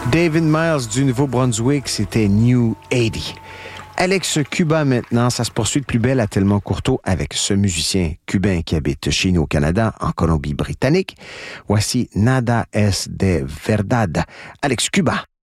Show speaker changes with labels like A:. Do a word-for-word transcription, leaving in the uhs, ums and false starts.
A: David Miles du Nouveau-Brunswick, c'était New eighty. Alex Cuba maintenant, ça se poursuit de plus belle à Tellement Courteau avec ce musicien cubain qui habite chez nous au Canada, en Colombie-Britannique. Voici Nada es de verdad. Alex Cuba.